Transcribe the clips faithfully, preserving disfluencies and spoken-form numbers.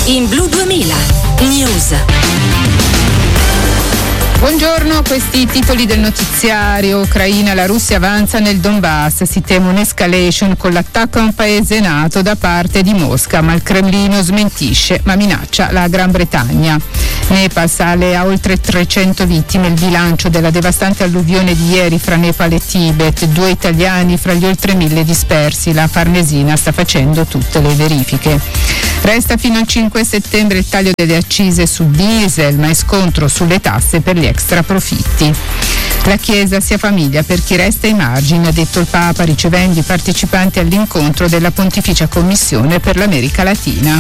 in Blu duemila News. Buongiorno, questi i titoli del notiziario. Ucraina, la Russia avanza nel Donbass, si teme un'escalation con l'attacco a un paese NATO da parte di Mosca, ma il Cremlino smentisce ma minaccia la Gran Bretagna. Nepal sale a oltre trecento vittime il bilancio della devastante alluvione di ieri fra Nepal e Tibet, due italiani fra gli oltre mille dispersi. La Farnesina sta facendo tutte le verifiche. Resta fino al cinque settembre il taglio delle accise sul diesel, ma è scontro sulle tasse per gli extra profitti. La Chiesa sia famiglia per chi resta ai margini, ha detto il Papa ricevendo i partecipanti all'incontro della Pontificia Commissione per l'America Latina.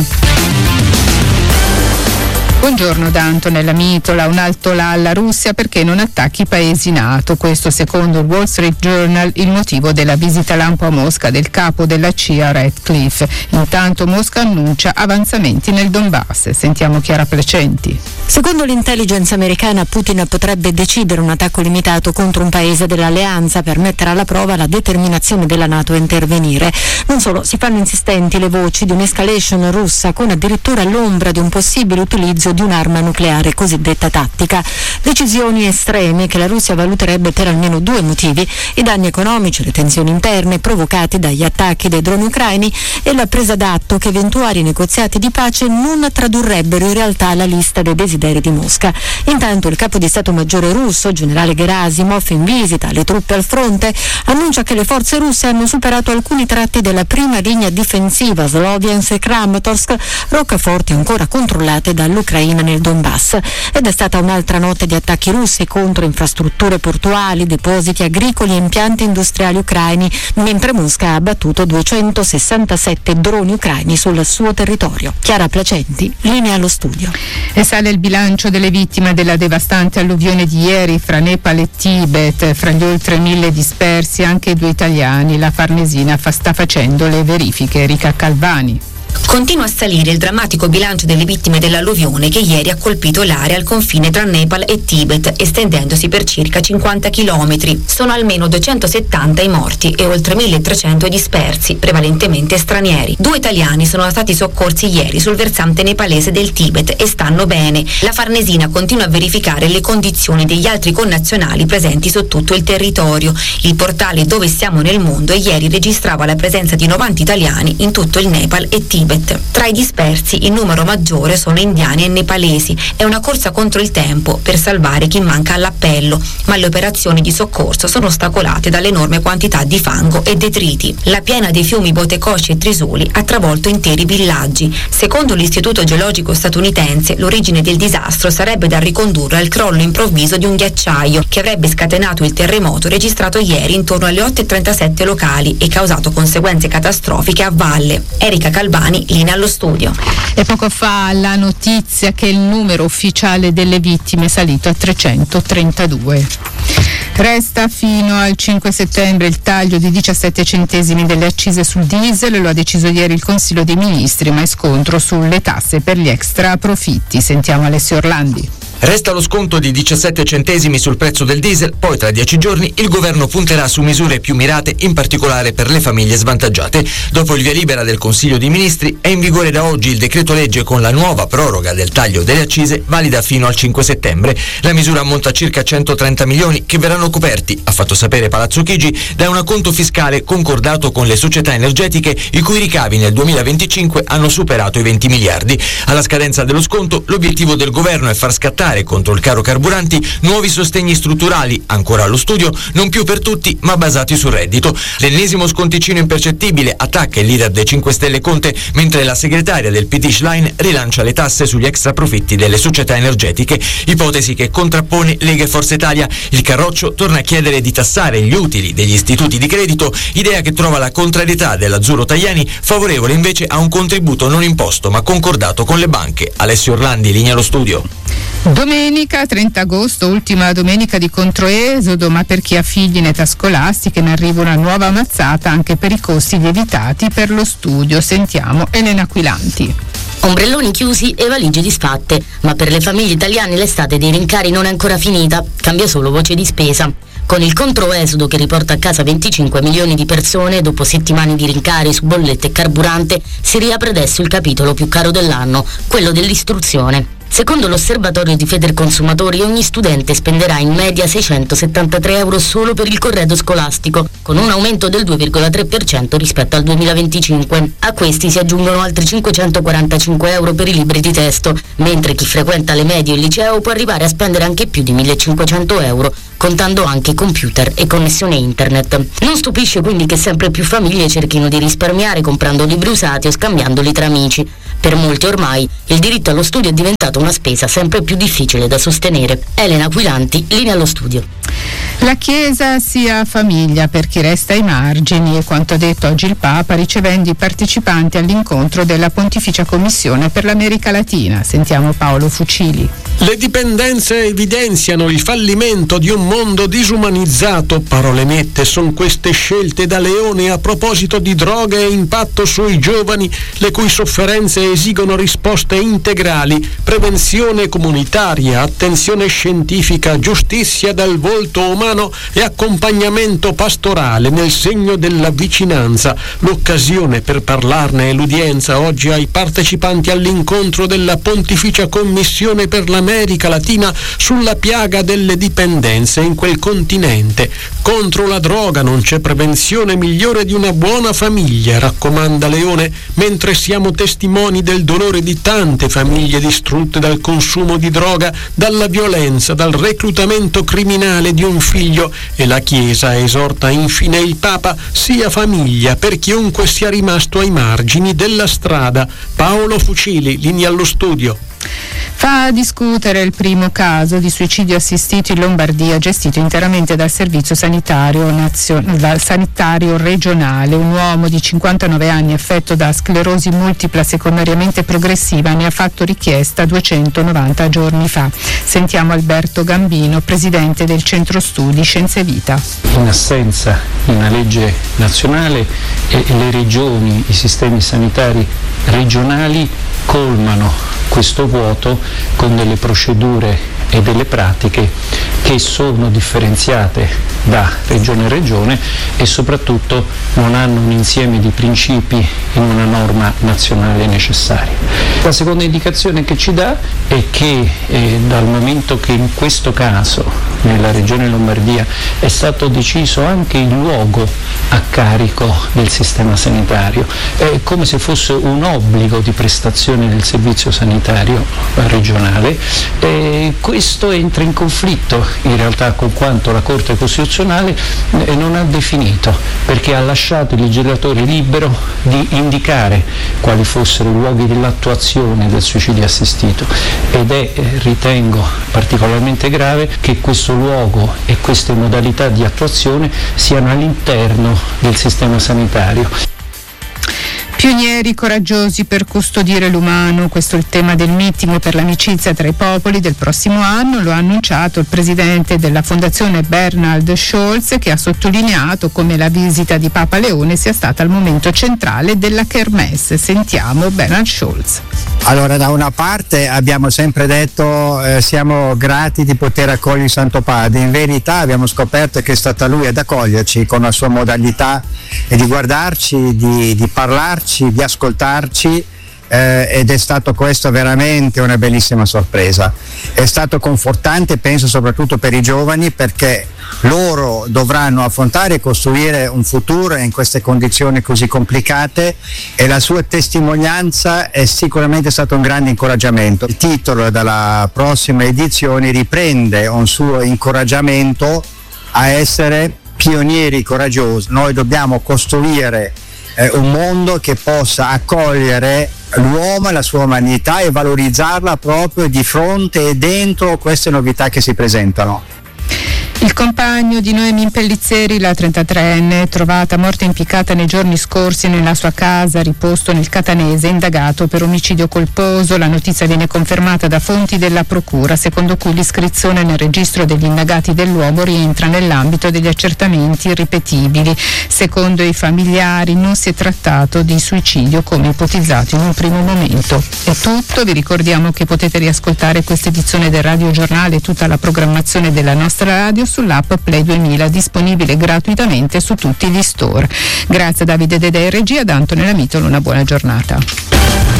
Buongiorno da Antonella Mitola, un alto là alla Russia perché non attacchi i paesi NATO. Questo secondo il Wall Street Journal il motivo della visita lampo a Mosca del capo della C I A Ratcliffe. Intanto Mosca annuncia avanzamenti nel Donbass. Sentiamo Chiara Placenti. Secondo l'intelligence americana, Putin potrebbe decidere un attacco limitato contro un paese dell'alleanza per mettere alla prova la determinazione della NATO a intervenire. Non solo, si fanno insistenti le voci di un'escalation russa con addirittura l'ombra di un possibile utilizzo di un'arma nucleare cosiddetta tattica. Decisioni estreme che la Russia valuterebbe per almeno due motivi: i danni economici, le tensioni interne provocati dagli attacchi dei droni ucraini e la presa d'atto che eventuali negoziati di pace non tradurrebbero in realtà la lista dei desideri di Mosca. Intanto il capo di Stato Maggiore russo, generale Gerasimov, in visita alle truppe al fronte, annuncia che le forze russe hanno superato alcuni tratti della prima linea difensiva Sloviansk e Kramatorsk, roccaforti ancora controllate dall'Ucraina nel Donbass. Ed è stata un'altra notte di attacchi russi contro infrastrutture portuali, depositi agricoli e impianti industriali ucraini, mentre Mosca ha abbattuto duecentosessantasette droni ucraini sul suo territorio. Chiara Placenti, linea allo studio. E sale il bilancio delle vittime della devastante alluvione di ieri fra Nepal e Tibet, fra gli oltre mille dispersi anche due italiani. La Farnesina fa, sta facendo le verifiche. Enrica Calvani. Continua a salire il drammatico bilancio delle vittime dell'alluvione che ieri ha colpito l'area al confine tra Nepal e Tibet, estendendosi per circa cinquanta chilometri. Sono almeno duecentosettanta i morti e oltre milletrecento i dispersi, prevalentemente stranieri. Due italiani sono stati soccorsi ieri sul versante nepalese del Tibet e stanno bene. La Farnesina continua a verificare le condizioni degli altri connazionali presenti su tutto il territorio. Il portale Dove siamo nel mondo ieri registrava la presenza di novanta italiani in tutto il Nepal e Tibet. Tra i dispersi il numero maggiore sono indiani e nepalesi. È una corsa contro il tempo per salvare chi manca all'appello, ma le operazioni di soccorso sono ostacolate dall'enorme quantità di fango e detriti. La piena dei fiumi Botekoshi e Trisuli ha travolto interi villaggi. Secondo l'Istituto Geologico statunitense, l'origine del disastro sarebbe da ricondurre al crollo improvviso di un ghiacciaio che avrebbe scatenato il terremoto registrato ieri intorno alle otto e trentasette locali e causato conseguenze catastrofiche a valle. Erika Calvani, linea allo studio. E poco fa la notizia che il numero ufficiale delle vittime è salito a trecentotrentadue. Resta fino al cinque settembre il taglio di diciassette centesimi delle accise sul diesel, lo ha deciso ieri il Consiglio dei Ministri, ma è scontro sulle tasse per gli extra profitti. Sentiamo Alessio Orlandi. Resta lo sconto di diciassette centesimi sul prezzo del diesel, poi tra dieci giorni il governo punterà su misure più mirate, in particolare per le famiglie svantaggiate. Dopo il via libera del Consiglio dei Ministri è in vigore da oggi il decreto legge con la nuova proroga del taglio delle accise valida fino al cinque settembre. La misura ammonta a circa centotrenta milioni che verranno coperti, ha fatto sapere Palazzo Chigi, da un acconto fiscale concordato con le società energetiche i cui ricavi nel duemilaventicinque hanno superato i venti miliardi. Alla scadenza dello sconto l'obiettivo del governo è far scattare contro il caro carburanti nuovi sostegni strutturali, ancora allo studio, non più per tutti ma basati sul reddito. L'ennesimo sconticino impercettibile attacca il leader dei cinque Stelle Conte, mentre la segretaria del P D Schlein rilancia le tasse sugli extra profitti delle società energetiche, ipotesi che contrappone Lega e Forza Italia. Il Carroccio torna a chiedere di tassare gli utili degli istituti di credito, idea che trova la contrarietà dell'Azzurro Tajani, favorevole invece a un contributo non imposto ma concordato con le banche. Alessio Orlandi, linea allo studio. Domenica trenta agosto, ultima domenica di controesodo, ma per chi ha figli in età scolastica ne arriva una nuova mazzata anche per i costi lievitati per lo studio. Sentiamo Elena Aquilanti. Ombrelloni chiusi e valigie disfatte, ma per le famiglie italiane l'estate dei rincari non è ancora finita, cambia solo voce di spesa. Con il controesodo che riporta a casa venticinque milioni di persone, dopo settimane di rincari su bollette e carburante, si riapre adesso il capitolo più caro dell'anno, quello dell'istruzione. Secondo l'osservatorio di Federconsumatori, ogni studente spenderà in media seicentosettantatré euro solo per il corredo scolastico, con un aumento del due virgola tre per cento rispetto al duemilaventicinque. A questi si aggiungono altri cinquecentoquarantacinque euro per i libri di testo, mentre chi frequenta le medie e il liceo può arrivare a spendere anche più di millecinquecento euro, contando anche computer e connessione internet. Non stupisce quindi che sempre più famiglie cerchino di risparmiare comprando libri usati o scambiandoli tra amici. Per molti ormai il diritto allo studio è diventato una spesa sempre più difficile da sostenere. Elena Quilanti, linea allo studio. La Chiesa sia famiglia per chi resta ai margini, è quanto ha detto oggi il Papa ricevendo i partecipanti all'incontro della Pontificia Commissione per l'America Latina. Sentiamo Paolo Fucili. Le dipendenze evidenziano il fallimento di un mondo disumanizzato. Parole nette sono queste scelte da Leone a proposito di droga e impatto sui giovani, le cui sofferenze esigono risposte integrali, prevenzione comunitaria, attenzione scientifica, giustizia dal volto umano e accompagnamento pastorale nel segno della vicinanza. L'occasione per parlarne è l'udienza oggi ai partecipanti all'incontro della Pontificia Commissione per l'America Latina sulla piaga delle dipendenze in quel continente. Contro la droga non c'è prevenzione migliore di una buona famiglia, raccomanda Leone, mentre siamo testimoni del dolore di tante famiglie distrutte dal consumo di droga, dalla violenza, dal reclutamento criminale di un figlio, e la Chiesa esorta infine il Papa sia famiglia per chiunque sia rimasto ai margini della strada. Paolo Fucili, linea allo studio. Fa discutere il primo caso di suicidio assistito in Lombardia gestito interamente dal servizio sanitario, nazio- dal sanitario regionale. Un uomo di cinquantanove anni affetto da sclerosi multipla secondariamente progressiva ne ha fatto richiesta duecentonovanta giorni fa. Sentiamo Alberto Gambino, presidente del Centro Studi Scienze Vita. In assenza di una legge nazionale, e le regioni, i sistemi sanitari regionali colmano questo vuoto con delle procedure e delle pratiche che sono differenziate da regione a regione e soprattutto non hanno un insieme di principi in una norma nazionale necessaria. La seconda indicazione che ci dà è che eh, dal momento che in questo caso nella regione Lombardia è stato deciso anche il luogo a carico del sistema sanitario, è come se fosse un obbligo di prestazione del servizio sanitario regionale, e questo entra in conflitto in realtà con quanto la Corte Costituzionale non ha definito, perché ha lasciato il legislatore libero di indicare quali fossero i luoghi dell'attuazione del suicidio assistito, ed è, ritengo, particolarmente grave che questo luogo e queste modalità di attuazione siano all'interno del sistema sanitario. Pionieri coraggiosi per custodire l'umano, questo è il tema del meeting per l'amicizia tra i popoli del prossimo anno. Lo ha annunciato il presidente della fondazione Bernhard Scholz, che ha sottolineato come la visita di Papa Leone sia stata il momento centrale della Kermesse. Sentiamo Bernhard Scholz. Allora, da una parte abbiamo sempre detto eh, siamo grati di poter accogliere il Santo Padre. In verità abbiamo scoperto che è stata lui ad accoglierci con la sua modalità e di guardarci, di, di parlarci, di ascoltarci, eh, ed è stato questo veramente una bellissima sorpresa. È stato confortante, penso soprattutto per i giovani, perché loro dovranno affrontare e costruire un futuro in queste condizioni così complicate, e la sua testimonianza è sicuramente stato un grande incoraggiamento. Il titolo della prossima edizione riprende un suo incoraggiamento a essere pionieri coraggiosi. Noi dobbiamo costruire eh, un mondo che possa accogliere l'uomo e la sua umanità e valorizzarla proprio di fronte e dentro queste novità che si presentano. Il compagno di Noemi Pellizzeri, la trentatreenne, trovata morta impiccata nei giorni scorsi nella sua casa, riposto nel Catanese, indagato per omicidio colposo. La notizia viene confermata da fonti della procura, secondo cui l'iscrizione nel registro degli indagati dell'uomo rientra nell'ambito degli accertamenti irripetibili. Secondo i familiari non si è trattato di suicidio come ipotizzato in un primo momento. È tutto, vi ricordiamo che potete riascoltare questa edizione del Radio Giornale e tutta la programmazione della nostra radio sull'app Play duemila, disponibile gratuitamente su tutti gli store. Grazie a Davide Dedè in regia, da Antonella Mitolo, una buona giornata.